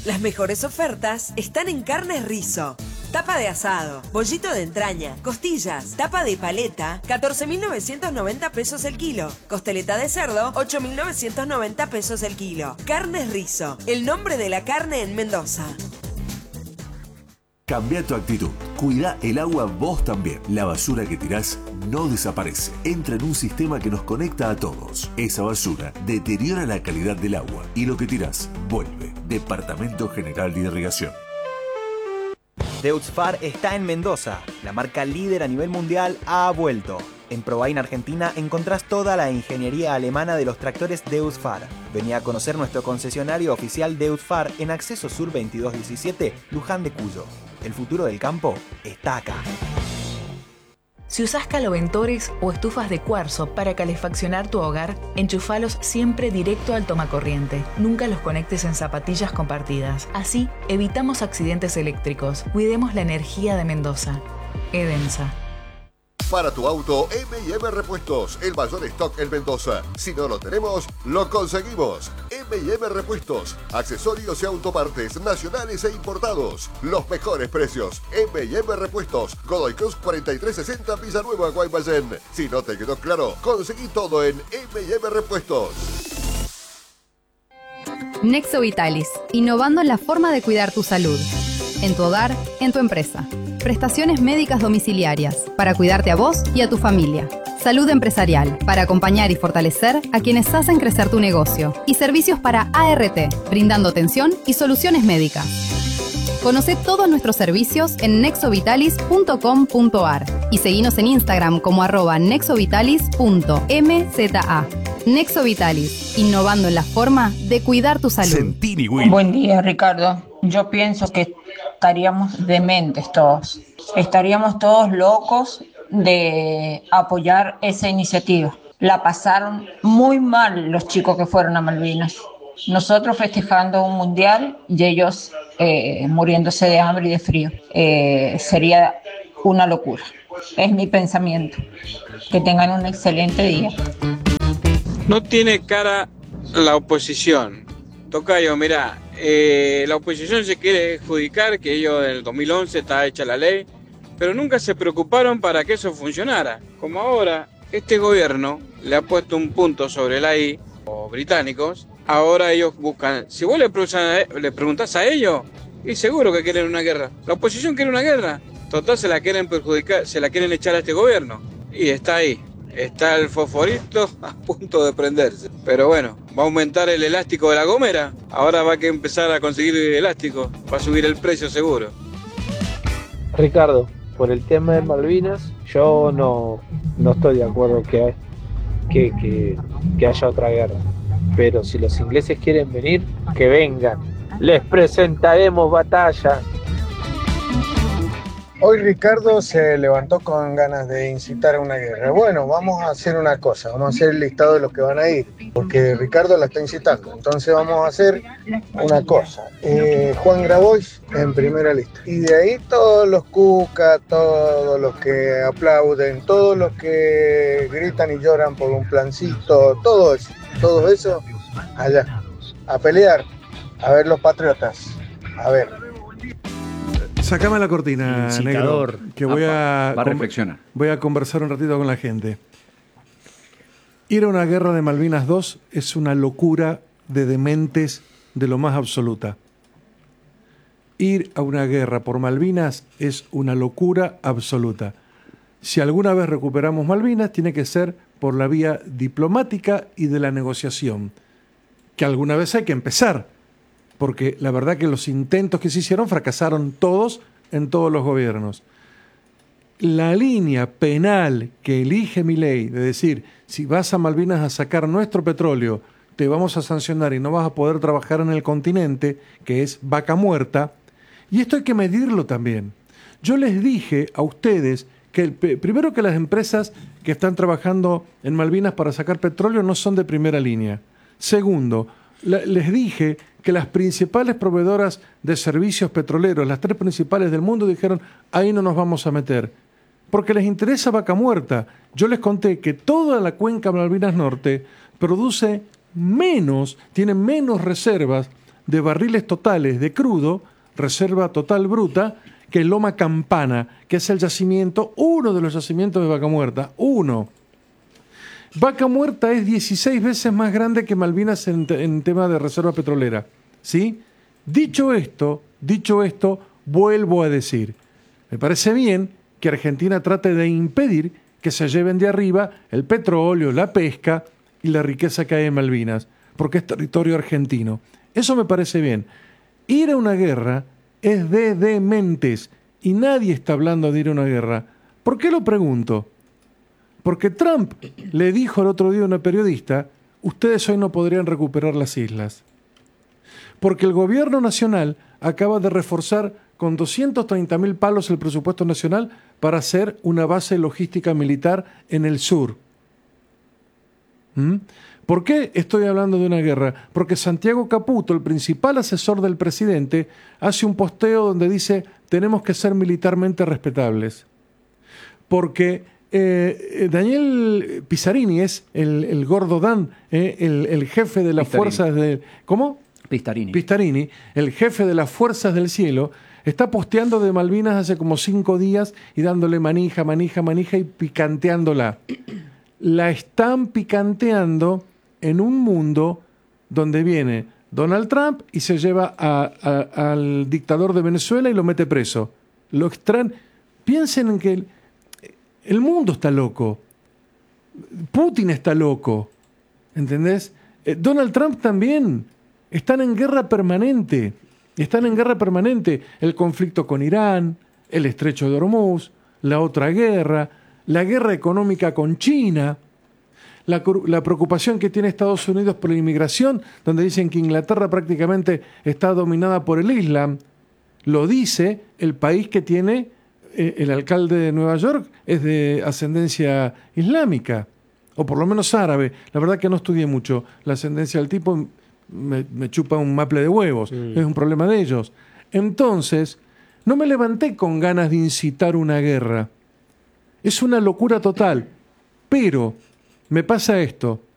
Las mejores ofertas están en Carnes Rizo. Tapa de asado, bollito de entraña, costillas, tapa de paleta, 14.990 pesos el kilo. Costeleta de cerdo, 8.990 pesos el kilo. Carnes Rizo, el nombre de la carne en Mendoza. Cambia tu actitud. Cuida el agua vos también. La basura que tirás no desaparece. Entra en un sistema que nos conecta a todos. Esa basura deteriora la calidad del agua y lo que tirás vuelve. Departamento General de Irrigación. Deutz-Fahr está en Mendoza. La marca líder a nivel mundial ha vuelto. En Probain Argentina encontrás toda la ingeniería alemana de los tractores Deutz-Fahr. Vení a conocer nuestro concesionario oficial Deutz-Fahr en Acceso Sur 2217, Luján de Cuyo. El futuro del campo está acá. Si usás caloventores o estufas de cuarzo para calefaccionar tu hogar, enchufalos siempre directo al tomacorriente. Nunca los conectes en zapatillas compartidas. Así evitamos accidentes eléctricos. Cuidemos la energía de Mendoza. Edensa. Para tu auto, M&M Repuestos, el mayor stock en Mendoza. Si no lo tenemos, lo conseguimos. M&M Repuestos, accesorios y autopartes nacionales e importados. Los mejores precios. M&M Repuestos, Godoy Cruz 4360 Villanueva, Guaymallén. Si no te quedó claro, conseguí todo en M&M Repuestos. Nexo Vitalis, innovando en la forma de cuidar tu salud. En tu hogar, en tu empresa. Prestaciones médicas domiciliarias, para cuidarte a vos y a tu familia. Salud empresarial, para acompañar y fortalecer a quienes hacen crecer tu negocio. Y servicios para ART, brindando atención y soluciones médicas. Conoce todos nuestros servicios en nexovitalis.com.ar y seguinos en Instagram como @nexovitalis.mza. Nexo Vitalis, innovando en la forma de cuidar tu salud. Buen día, Ricardo. Yo pienso que estaríamos dementes todos. Estaríamos todos locos de apoyar esa iniciativa. La pasaron muy mal los chicos que fueron a Malvinas. Nosotros festejando un mundial y ellos muriéndose de hambre y de frío. Sería una locura. Es mi pensamiento. Que tengan un excelente día. No tiene cara la oposición. Tocayo, mirá, la oposición se quiere adjudicar que ellos en el 2011 está hecha la ley, pero nunca se preocuparon para que eso funcionara. Como ahora este gobierno le ha puesto un punto sobre la I, los británicos, ahora ellos buscan, si vos le preguntás a ellos, y seguro que quieren una guerra. La oposición quiere una guerra, total se la quieren perjudicar, se la quieren echar a este gobierno, y está ahí. Está el fosforito a punto de prenderse. Pero bueno, va a aumentar el elástico de la gomera. Ahora va a que empezar a conseguir elástico. Va a subir el precio seguro. Ricardo, por el tema de Malvinas, yo no estoy de acuerdo que haya otra guerra. Pero si los ingleses quieren venir, que vengan. Les presentaremos batalla. Hoy Ricardo se levantó con ganas de incitar a una guerra. Bueno, vamos a hacer una cosa, vamos a hacer el listado de los que van a ir, porque Ricardo la está incitando. Entonces vamos a hacer una cosa. Juan Grabois en primera lista. Y de ahí todos los cuca, todos los que aplauden, todos los que gritan y lloran por un plancito, todo eso, allá. A pelear, a ver los patriotas, a ver. Sacame la cortina, Incitador. Negro, que voy a reflexionar. Voy a conversar un ratito con la gente. Ir a una guerra de Malvinas II es una locura de dementes de lo más absoluta. Ir a una guerra por Malvinas es una locura absoluta. Si alguna vez recuperamos Malvinas, tiene que ser por la vía diplomática y de la negociación, que alguna vez hay que empezar. Porque la verdad que los intentos que se hicieron fracasaron todos en todos los gobiernos. La línea penal que elige Milei de decir, si vas a Malvinas a sacar nuestro petróleo, te vamos a sancionar y no vas a poder trabajar en el continente, que es vaca muerta, y esto hay que medirlo también. Yo les dije a ustedes que primero que las empresas que están trabajando en Malvinas para sacar petróleo no son de primera línea. Segundo, les dije que las principales proveedoras de servicios petroleros, las 3 principales del mundo, dijeron, ahí no nos vamos a meter, porque les interesa vaca muerta. Yo les conté que toda la cuenca Malvinas Norte produce menos, tiene menos reservas de barriles totales de crudo, reserva total bruta, que es Loma Campana, que es el yacimiento, uno de los yacimientos de Vaca Muerta, uno. Vaca Muerta es 16 veces más grande que Malvinas en tema de reserva petrolera, ¿sí? Dicho esto, vuelvo a decir, me parece bien que Argentina trate de impedir que se lleven de arriba el petróleo, la pesca y la riqueza que hay en Malvinas, porque es territorio argentino. Eso me parece bien. Ir a una guerra es de dementes y nadie está hablando de ir a una guerra. ¿Por qué lo pregunto? Porque Trump le dijo el otro día a una periodista, ustedes hoy no podrían recuperar las islas. Porque el gobierno nacional acaba de reforzar con 230.000 palos el presupuesto nacional para hacer una base logística militar en el sur. ¿Por qué estoy hablando de una guerra? Porque Santiago Caputo, el principal asesor del presidente, hace un posteo donde dice tenemos que ser militarmente respetables. Porque Daniel Pizarini es el gordo Dan, el jefe de las fuerzas de... ¿Cómo? Pistarini, el jefe de las fuerzas del cielo, está posteando de Malvinas hace como 5 días y dándole manija y picanteándola. La están picanteando en un mundo donde viene Donald Trump y se lleva al dictador de Venezuela y lo mete preso. Piensen en que el mundo está loco. Putin está loco. ¿Entendés? Donald Trump también. Están en guerra permanente. El conflicto con Irán, el estrecho de Hormuz, la otra guerra, la guerra económica con China, la preocupación que tiene Estados Unidos por la inmigración, donde dicen que Inglaterra prácticamente está dominada por el Islam. Lo dice el país que tiene el alcalde de Nueva York, es de ascendencia islámica, o por lo menos árabe. La verdad que no estudié mucho la ascendencia del tipo, me chupa un maple de huevos, es un problema de ellos. Entonces, no me levanté con ganas de incitar una guerra. Es una locura total, pero me pasa esto,